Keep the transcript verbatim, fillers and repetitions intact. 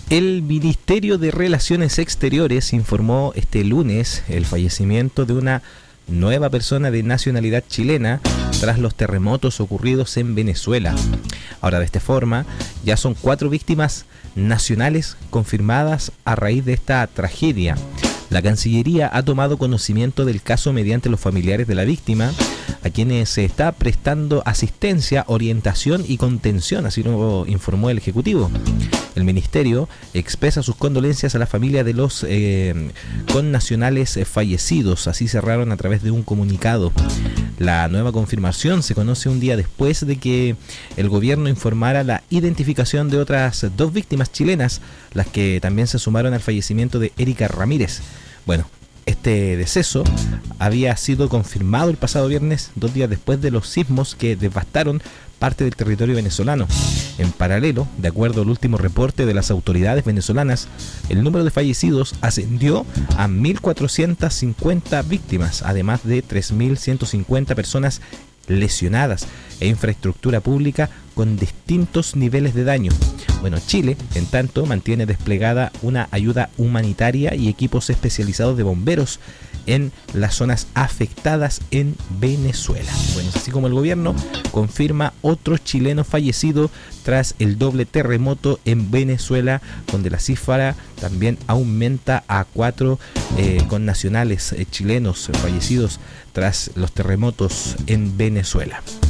El Ministerio de Relaciones Exteriores informó este lunes el fallecimiento de una nueva persona de nacionalidad chilena tras los terremotos ocurridos en Venezuela. Ahora, de esta forma, ya son cuatro víctimas nacionales confirmadas a raíz de esta tragedia. La Cancillería ha tomado conocimiento del caso mediante los familiares de la víctima, a quienes se está prestando asistencia, orientación y contención, así lo informó el Ejecutivo. El Ministerio expresa sus condolencias a la familia de los eh, connacionales fallecidos, así cerraron a través de un comunicado. La nueva confirmación se conoce un día después de que el gobierno informara la identificación de otras dos víctimas chilenas, las que también se sumaron al fallecimiento de Erika Ramírez. Bueno, este deceso había sido confirmado el pasado viernes, dos días después de los sismos que devastaron parte del territorio venezolano. En paralelo, de acuerdo al último reporte de las autoridades venezolanas, el número de fallecidos ascendió a mil cuatrocientas cincuenta víctimas, además de tres mil ciento cincuenta personas lesionadas e infraestructura pública con distintos niveles de daño. Bueno, Chile, en tanto, mantiene desplegada una ayuda humanitaria y equipos especializados de bomberos en las zonas afectadas en Venezuela. Bueno, así como el gobierno confirma otro chileno fallecido tras el doble terremoto en Venezuela, donde la cifra también aumenta a cuatro eh, connacionales eh, chilenos fallecidos tras los terremotos en Venezuela.